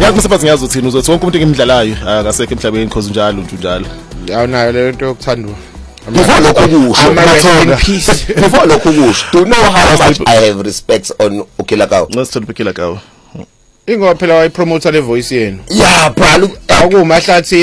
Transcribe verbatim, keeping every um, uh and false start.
Yazi msebenzi ngiyazi uthini uzothi wonke umuntu engimdlalayo akasekho emhlabeni because njalo nje njalo. Awunayo le nto yokuthandwa. Before lokho kusho before lokho kusho do you know how much I have respect on Ukilakawa? Let's talk Ukilakawa. Ingoba phela wayipromote le voice yenu. Yeah, bro. Akumahlathi